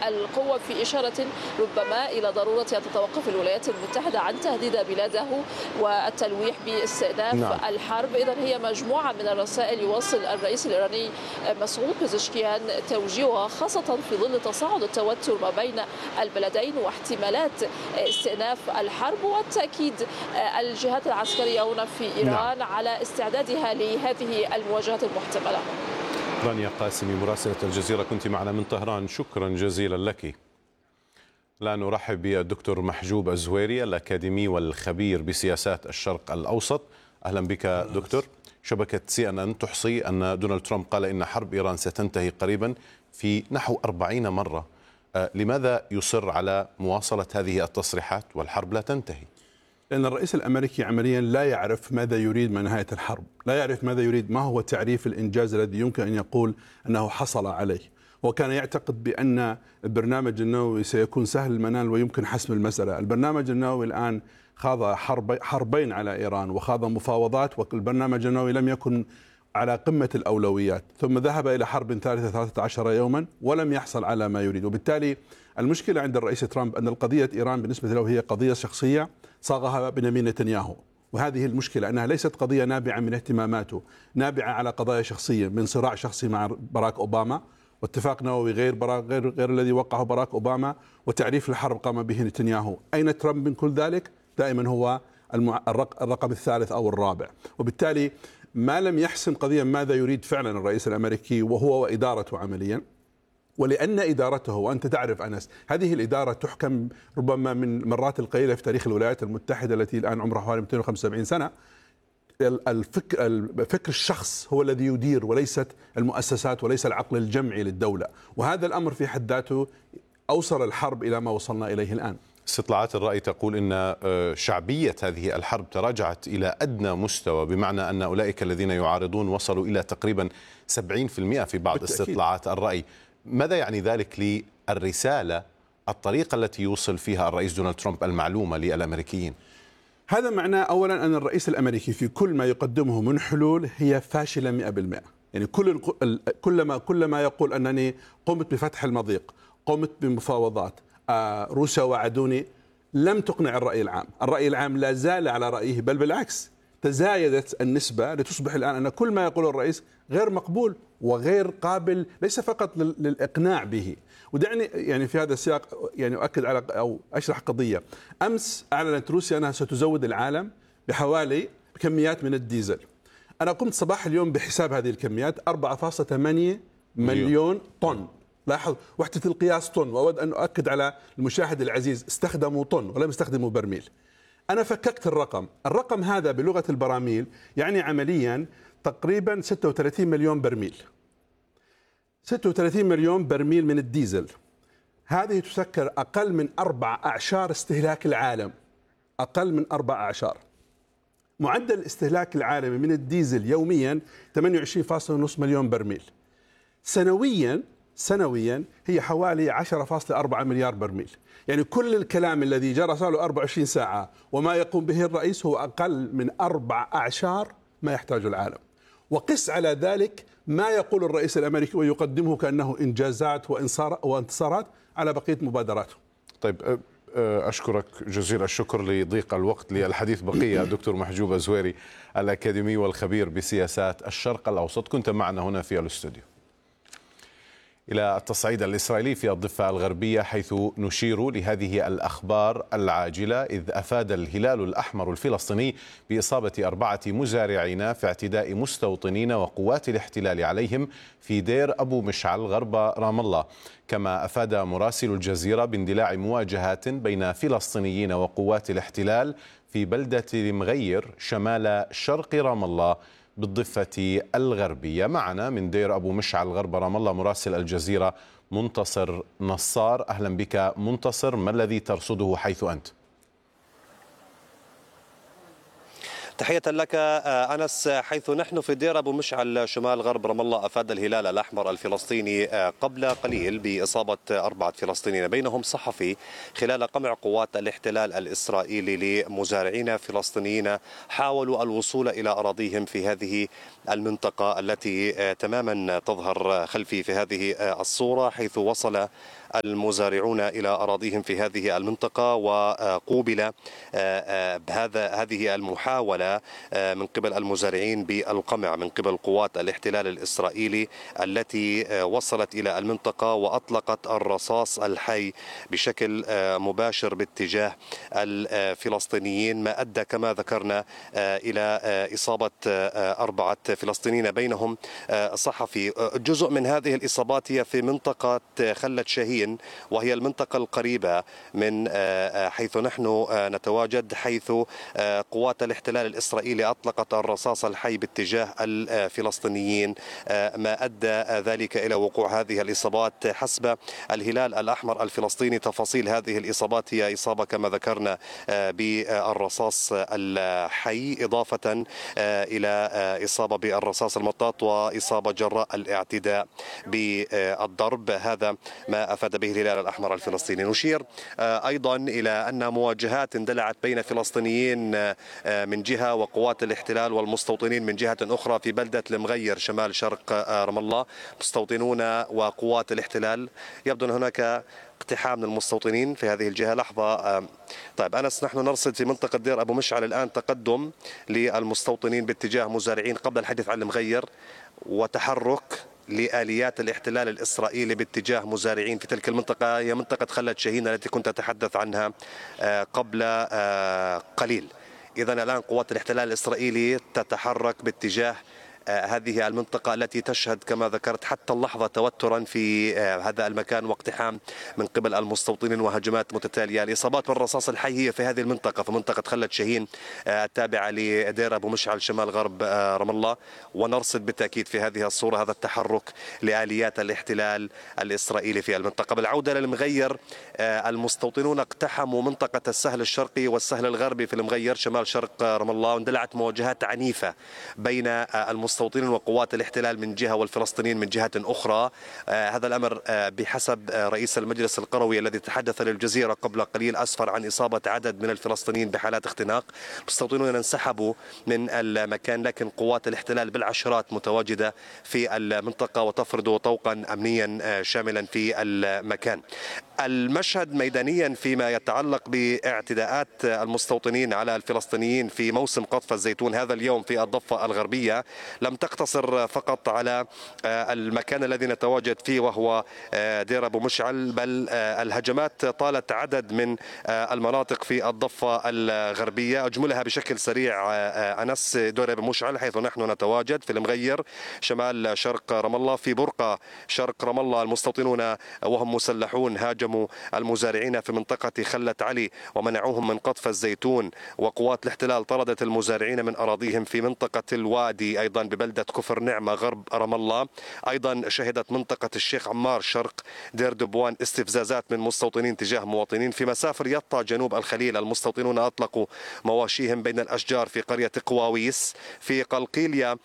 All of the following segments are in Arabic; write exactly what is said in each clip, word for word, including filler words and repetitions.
القوة في إشارة ربما إلى ضرورة أن تتوقف الولايات المتحدة عن تهديد بلاده والتلويح باستئناف نعم. الحرب. إذن هي مجموعة من الرسائل يواصل الرئيس الإيراني مسعود بزشكيان توجيهها، خاصة في ظل تصاعد التوتر ما بين البلدين واحتمالات استئناف الحرب، والتأكيد الجهات العسكرية هنا في إيران نعم. على استعدادها لهذه المواجهات المحتملة. رانيا قاسمي مراسلة الجزيرة كنت معنا من طهران، شكرا جزيلا لك. الآن أرحب بالدكتور محجوب الزويري الأكاديمي والخبير بسياسات الشرق الأوسط. أهلا بك دكتور. شبكة سي أن أن تحصي أن دونالد ترامب قال إن حرب إيران ستنتهي قريبا في نحو أربعين مرة. آه لماذا يصر على مواصلة هذه التصريحات والحرب لا تنتهي؟ لأن الرئيس الأمريكي عمليا لا يعرف ماذا يريد من نهاية الحرب، لا يعرف ماذا يريد، ما هو تعريف الإنجاز الذي يمكن أن يقول أنه حصل عليه. وكان يعتقد بأن البرنامج النووي سيكون سهل المنال ويمكن حسم المسألة. البرنامج النووي الآن خاض حرب حربين على إيران وخاض مفاوضات، والبرنامج النووي لم يكن على قمة الأولويات، ثم ذهب إلى حرب ثالثة ثلاثة عشر يوما ولم يحصل على ما يريد. وبالتالي المشكلة عند الرئيس ترامب أن القضية إيران بالنسبة له هي قضية شخصية صاغها بنيامين نتنياهو، وهذه المشكلة أنها ليست قضية نابعة من اهتماماته، نابعة على قضايا شخصية من صراع شخصي مع باراك أوباما واتفاق نووي غير براك غير غير الذي وقعه باراك أوباما، وتعريف الحرب قام به نتنياهو. أين ترامب من كل ذلك؟ دائما هو الرقم الثالث أو الرابع. وبالتالي ما لم يحسم قضية ماذا يريد فعلا الرئيس الأمريكي وهو وإدارته عمليا. ولأن إدارته، وأنت تعرف أنس، هذه الإدارة تحكم ربما من المرات القليلة في تاريخ الولايات المتحدة التي الآن عمرها حوالي مئتين وخمسة وسبعين سنة، الفكر, الفكر الشخص هو الذي يدير وليست المؤسسات وليس العقل الجمعي للدولة. وهذا الأمر في حد ذاته أوصل الحرب إلى ما وصلنا إليه الآن. استطلاعات الرأي تقول إن شعبية هذه الحرب تراجعت إلى أدنى مستوى، بمعنى أن أولئك الذين يعارضون وصلوا إلى تقريبا سبعين بالمئة في بعض بالتأكيد. استطلاعات الرأي. ماذا يعني ذلك للرسالة، الطريقة التي يوصل فيها الرئيس دونالد ترامب المعلومة للأمريكيين؟ هذا معناه أولا أن الرئيس الأمريكي في كل ما يقدمه من حلول هي فاشلة مئة بالمئة. يعني كل كلما كلما يقول أنني قمت بفتح المضيق، قمت بمفاوضات، آه روسيا وعدوني، لم تقنع الرأي العام. الرأي العام لا زال على رأيه، بل بالعكس تزايدت النسبة لتصبح الآن أن كل ما يقوله الرئيس غير مقبول وغير قابل ليس فقط للإقناع به. ودعني يعني في هذا السياق يعني أؤكد على أو أشرح قضية. أمس أعلنت روسيا أنها ستزود العالم بحوالي كميات من الديزل. أنا قمت صباح اليوم بحساب هذه الكميات، أربعة فاصلة ثمانية مليون طن. لاحظ وحدة القياس طن، وأود أن أؤكد على المشاهد العزيز استخدموا طن ولم يستخدموا برميل. أنا فككت الرقم، الرقم هذا بلغة البراميل يعني عمليا تقريبا ستة وثلاثين مليون برميل. ستة وثلاثين مليون برميل من الديزل، هذه تسكر أقل من أربع أعشار استهلاك العالم، أقل من أربع أعشار. معدل الاستهلاك العالمي من الديزل يوميا ثمانية وعشرين فاصلة خمسة مليون برميل. سنويا سنويا هي حوالي عشرة فاصلة أربعة مليار برميل. يعني كل الكلام الذي جرى صار له أربعة وعشرين ساعة وما يقوم به الرئيس هو أقل من أربع أعشار ما يحتاجه العالم. وقس على ذلك ما يقول الرئيس الأمريكي ويقدمه كأنه إنجازات وانتصارات على بقية مبادراته. طيب أشكرك جزيل الشكر لضيق الوقت. للحديث بقية دكتور محجوب الزويري الأكاديمي والخبير بسياسات الشرق الأوسط، كنت معنا هنا في الاستوديو. إلى التصعيد الإسرائيلي في الضفة الغربية، حيث نشير لهذه الأخبار العاجلة، إذ أفاد الهلال الأحمر الفلسطيني بإصابة أربعة مزارعين في اعتداء مستوطنين وقوات الاحتلال عليهم في دير أبو مشعل غرب رام الله. كما أفاد مراسل الجزيرة باندلاع مواجهات بين فلسطينيين وقوات الاحتلال في بلدة المغير شمال شرق رام الله بالضفة الغربية. معنا من دير أبو مشعل غرب رام الله مراسل الجزيرة منتصر نصار. أهلا بك منتصر، ما الذي ترصده حيث أنت؟ تحية لك أنس. حيث نحن في دير أبو مشعل شمال غرب رام الله، أفاد الهلال الأحمر الفلسطيني قبل قليل بإصابة أربعة فلسطينيين بينهم صحفي خلال قمع قوات الاحتلال الإسرائيلي لمزارعين فلسطينيين حاولوا الوصول إلى أراضيهم في هذه المنطقة التي تماما تظهر خلفي في هذه الصورة، حيث وصل المزارعون إلى أراضيهم في هذه المنطقة، وقوبل بهذا هذه المحاولة من قبل المزارعين بالقمع من قبل قوات الاحتلال الإسرائيلي التي وصلت إلى المنطقة وأطلقت الرصاص الحي بشكل مباشر باتجاه الفلسطينيين، ما أدى كما ذكرنا إلى إصابة أربعة فلسطينيين بينهم صحفي. جزء من هذه الإصابات هي في منطقة خلة شاهين، وهي المنطقة القريبة من حيث نحن نتواجد، حيث قوات الاحتلال الإسرائيلي أطلقت الرصاص الحي باتجاه الفلسطينيين، ما أدى ذلك إلى وقوع هذه الإصابات. حسب الهلال الأحمر الفلسطيني تفاصيل هذه الإصابات هي إصابة كما ذكرنا بالرصاص الحي، إضافة إلى إصابة بالرصاص المطاط وإصابة جراء الاعتداء بالضرب. هذا ما أفاد به الهلال الأحمر الفلسطيني. نشير أيضا إلى أن مواجهات اندلعت بين فلسطينيين من جهة وقوات الاحتلال والمستوطنين من جهة أخرى في بلدة المغير شمال شرق رام الله. مستوطنون وقوات الاحتلال، يبدو أن هناك اقتحام من المستوطنين في هذه الجهة. لحظة. طيب أنس، نحن نرصد في منطقة دير أبو مشعل الآن تقدم للمستوطنين باتجاه مزارعين قبل الحديث عن المغير، وتحرك لآليات الاحتلال الإسرائيلي باتجاه مزارعين في تلك المنطقة، هي منطقة خلة شاهين التي كنت أتحدث عنها قبل قليل. إذن الآن قوات الاحتلال الإسرائيلي تتحرك باتجاه هذه المنطقة التي تشهد كما ذكرت حتى اللحظة توترا في هذا المكان واقتحام من قبل المستوطنين وهجمات متتالية. الإصابات بالرصاص الحي هي في هذه المنطقة، في منطقة خلة شاهين التابعة لدير أبو مشعل شمال غرب رام الله. ونرصد بالتأكيد في هذه الصورة هذا التحرك لآليات الاحتلال الإسرائيلي في المنطقة. بالعودة للمغير، المستوطنون اقتحموا منطقة السهل الشرقي والسهل الغربي في المغير شمال شرق رام الله، واندلعت مواجهات عنيفة بين المستوطنين المستوطنين وقوات الاحتلال من جهة والفلسطينيين من جهة أخرى. آه هذا الأمر آه بحسب آه رئيس المجلس القروي الذي تحدث للجزيرة قبل قليل أسفر عن إصابة عدد من الفلسطينيين بحالات اختناق. المستوطنون انسحبوا من المكان، لكن قوات الاحتلال بالعشرات متواجدة في المنطقة وتفرض طوقا أمنيا آه شاملا في المكان. المشهد ميدانيا فيما يتعلق باعتداءات المستوطنين على الفلسطينيين في موسم قطف الزيتون هذا اليوم في الضفة الغربية لم تقتصر فقط على المكان الذي نتواجد فيه وهو دير أبو مشعل، بل الهجمات طالت عدد من المناطق في الضفة الغربية. أجملها بشكل سريع أنس: دير أبو مشعل حيث نحن نتواجد، في المغير شمال شرق رام الله، في برقة شرق رام الله المستوطنون وهم مسلحون هاجموا المزارعين في منطقة خلة علي ومنعوهم من قطف الزيتون، وقوات الاحتلال طردت المزارعين من أراضيهم في منطقة الوادي أيضا ببلدة كفر نعمة غرب رام الله. أيضا شهدت منطقة الشيخ عمار شرق دير دبوان استفزازات من مستوطنين تجاه مواطنين. في مسافر يطا جنوب الخليل المستوطنون أطلقوا مواشيهم بين الأشجار في قرية قواويس. في قلقيلية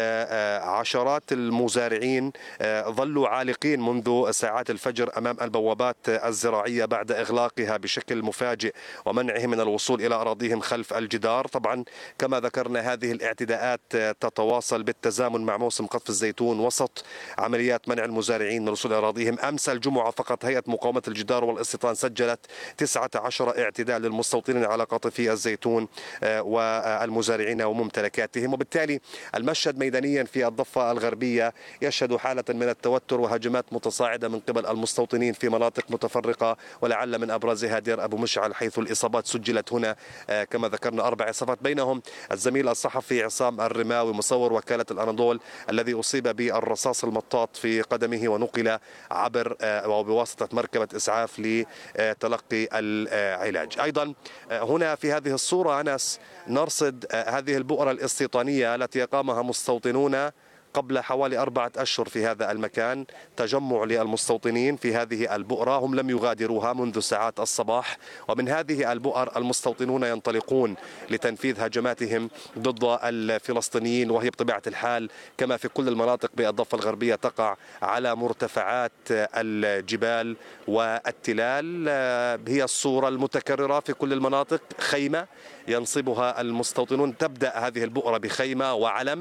عشرات المزارعين ظلوا عالقين منذ ساعات الفجر أمام البوابات الزراعية بعد إغلاقها بشكل مفاجئ ومنعهم من الوصول إلى أراضيهم خلف الجدار. طبعا كما ذكرنا هذه الاعتداءات تتواصل بالتزامن مع موسم قطف الزيتون وسط عمليات منع المزارعين من الوصول إلى أراضيهم. أمس الجمعة فقط هيئة مقاومة الجدار والاستيطان سجلت تسعة عشر اعتداء للمستوطنين على قاطفي الزيتون والمزارعين وممتلكاتهم، وبالتالي المشهد ميدانيا في الضفة الغربية يشهد حالة من التوتر وهجمات متصاعدة من قبل المستوطنين في مناطق متفرقة، ولعل من أبرزها دير أبو مشعل حيث الإصابات سجلت هنا كما ذكرنا أربع إصابات، بينهم الزميل الصحفي عصام الرماوي مصور وكالة الأناضول الذي أصيب بالرصاص المطاط في قدمه ونقل عبر وبواسطة مركبة إسعاف لتلقي العلاج. أيضا هنا في هذه الصورة أنس نرصد هذه البؤرة الاستيطانية التي أقامها مستوطنون قبل حوالي أربعة أشهر في هذا المكان، تجمع للمستوطنين في هذه البؤرة، هم لم يغادروها منذ ساعات الصباح، ومن هذه البؤر المستوطنون ينطلقون لتنفيذ هجماتهم ضد الفلسطينيين، وهي بطبيعة الحال كما في كل المناطق بالضفة الغربية تقع على مرتفعات الجبال والتلال. هي الصورة المتكررة في كل المناطق، خيمة ينصبها المستوطنون، تبدأ هذه البؤرة بخيمة وعلم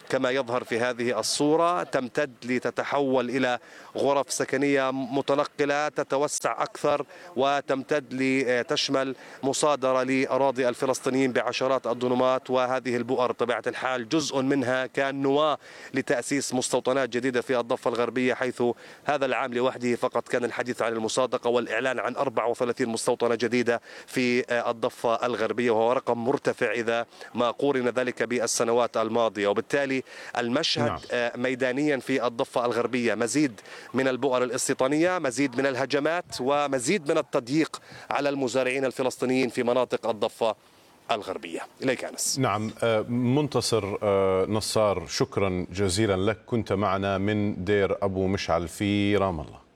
كما يظهر في هذه الصورة، تمتد لتتحول إلى غرف سكنية متنقلة تتوسع أكثر وتمتد لتشمل مصادرة لأراضي الفلسطينيين بعشرات الدنومات. وهذه البؤر بطبيعة الحال جزء منها كان نواة لتأسيس مستوطنات جديدة في الضفة الغربية، حيث هذا العام لوحده فقط كان الحديث عن المصادقة والإعلان عن أربعة وثلاثين مستوطنة جديدة في الضفة الغربية، وهو رقم مرتفع إذا ما قورن ذلك بالسنوات الماضية. وبالتالي المشهد نعم. ميدانيا في الضفة الغربية مزيد من البؤر الاستيطانية، مزيد من الهجمات، ومزيد من التضييق على المزارعين الفلسطينيين في مناطق الضفة الغربية. إليك أنس. نعم، منتصر نصار، شكرا جزيلا لك، كنت معنا من دير أبو مشعل في رام الله.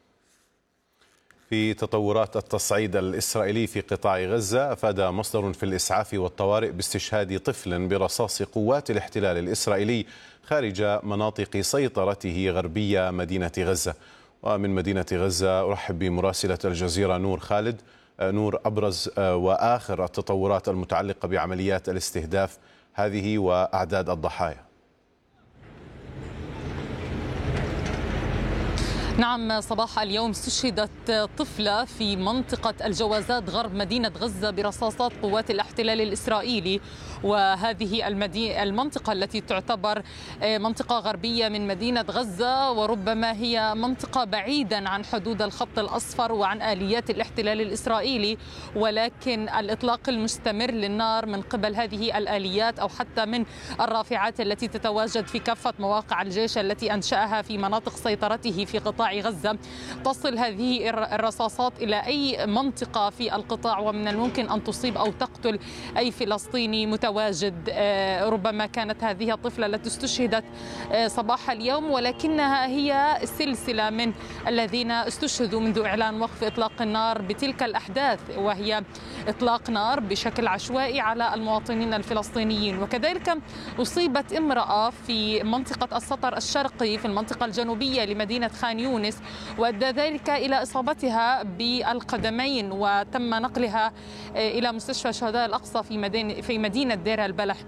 في تطورات التصعيد الإسرائيلي في قطاع غزة، أفاد مصدر في الإسعاف والطوارئ باستشهاد طفل برصاص قوات الاحتلال الإسرائيلي خارج مناطق سيطرته غربية مدينة غزة. ومن مدينة غزة أرحب بمراسلة الجزيرة نور خالد. نور، أبرز وآخر التطورات المتعلقة بعمليات الاستهداف هذه وأعداد الضحايا. نعم، صباح اليوم استشهدت طفلة في منطقة الجوازات غرب مدينة غزة برصاصات قوات الاحتلال الإسرائيلي، وهذه المنطقة التي تعتبر منطقة غربية من مدينة غزة، وربما هي منطقة بعيدا عن حدود الخط الأصفر وعن آليات الاحتلال الإسرائيلي، ولكن الإطلاق المستمر للنار من قبل هذه الآليات أو حتى من الرافعات التي تتواجد في كافة مواقع الجيش التي أنشأها في مناطق سيطرته في قطاع غزة، تصل هذه الرصاصات إلى أي منطقة في القطاع، ومن الممكن أن تصيب أو تقتل أي فلسطيني متواجد. ربما كانت هذه الطفلة التي استشهدت صباح اليوم، ولكنها هي سلسلة من الذين استشهدوا منذ إعلان وقف إطلاق النار بتلك الأحداث، وهي إطلاق نار بشكل عشوائي على المواطنين الفلسطينيين. وكذلك أصيبت امرأة في منطقة السطر الشرقي في المنطقة الجنوبية لمدينة خان يونس، وأدى ذلك إلى إصابتها بالقدمين، وتم نقلها إلى مستشفى شهداء الأقصى في مدينة في مدينة دير البلح.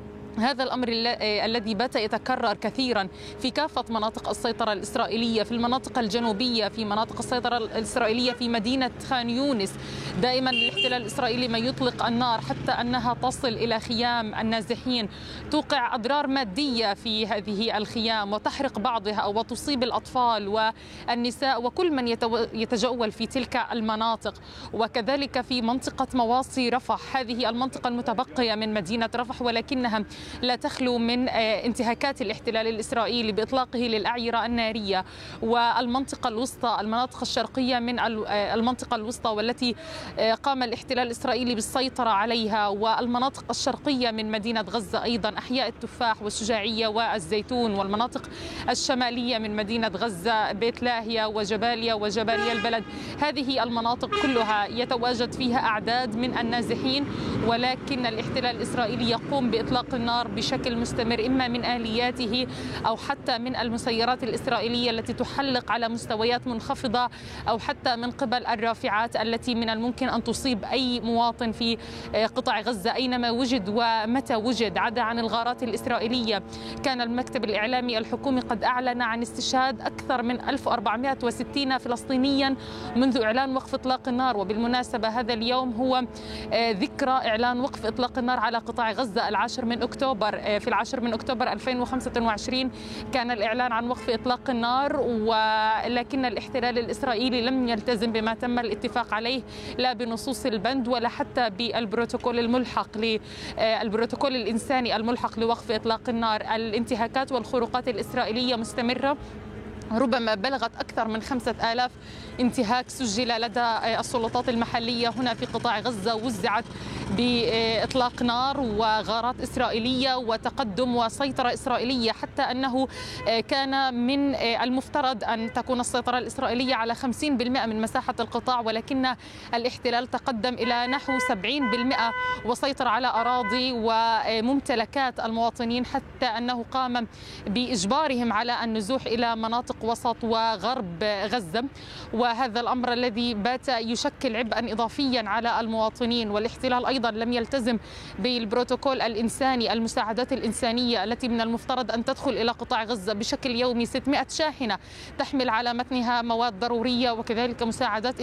هذا الأمر الذي بات يتكرر كثيرا في كافة مناطق السيطرة الإسرائيلية، في المناطق الجنوبية، في مناطق السيطرة الإسرائيلية في مدينة خان يونس. دائما الاحتلال الإسرائيلي ما يطلق النار حتى أنها تصل إلى خيام النازحين، توقع أضرار مادية في هذه الخيام وتحرق بعضها وتصيب الأطفال والنساء وكل من يتجول في تلك المناطق. وكذلك في منطقة مواصي رفح، هذه المنطقة المتبقية من مدينة رفح، ولكنها لا تخلو من انتهاكات الاحتلال الإسرائيلي بإطلاقه للأعيرة النارية. والمنطقة الوسطى، المناطق الشرقية من المنطقة الوسطى والتي قام الاحتلال الإسرائيلي بالسيطرة عليها، والمناطق الشرقية من مدينة غزة أيضا، أحياء التفاح والشجاعية والزيتون، والمناطق الشمالية من مدينة غزة، بيت لاهيا وجباليا وجباليا البلد. هذه المناطق كلها يتواجد فيها أعداد من النازحين، ولكن الاحتلال الإسرائيلي يقوم بإطلاق النار بشكل مستمر، إما من آلياته أو حتى من المسيرات الإسرائيلية التي تحلق على مستويات منخفضة، أو حتى من قبل الرافعات التي من الممكن أن تصيب أي مواطن في قطاع غزة أينما وجد ومتى وجد. عدا عن الغارات الإسرائيلية، كان المكتب الإعلامي الحكومي قد أعلن عن استشهاد أكثر من ألف وأربعمائة وستين فلسطينيا منذ إعلان وقف إطلاق النار. وبالمناسبة هذا اليوم هو ذكرى إعلان وقف إطلاق النار على قطاع غزة العاشر من أكتوبر. في العاشر من أكتوبر ألفين وخمسة وعشرين كان الإعلان عن وقف إطلاق النار، ولكن الاحتلال الإسرائيلي لم يلتزم بما تم الاتفاق عليه، لا بنصوص البند ولا حتى بالبروتوكول الملحق للبروتوكول الإنساني الملحق لوقف إطلاق النار. الانتهاكات والخروقات الإسرائيلية مستمرة، ربما بلغت أكثر من خمسة آلاف انتهاك سجل لدى السلطات المحلية هنا في قطاع غزة، وزعت بإطلاق نار وغارات إسرائيلية وتقدم وسيطرة إسرائيلية، حتى أنه كان من المفترض أن تكون السيطرة الإسرائيلية على خمسين بالمئة من مساحة القطاع، ولكن الاحتلال تقدم إلى نحو سبعين بالمئة وسيطر على أراضي وممتلكات المواطنين، حتى أنه قام بإجبارهم على النزوح إلى مناطق شرق وسط وغرب غزة، وهذا الأمر الذي بات يشكل عبئا إضافيا على المواطنين. والاحتلال أيضا لم يلتزم بالبروتوكول الإنساني، المساعدات الإنسانية التي من المفترض أن تدخل إلى قطاع غزة بشكل يومي ستمائة شاحنة تحمل على متنها مواد ضرورية وكذلك مساعدات